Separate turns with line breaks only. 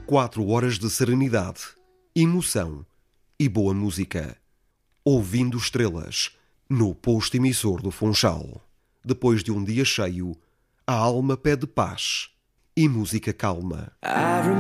4 horas de serenidade, emoção e boa música. Ouvindo estrelas, no posto emissor do Funchal. Depois de um dia cheio, a alma pede paz e música calma.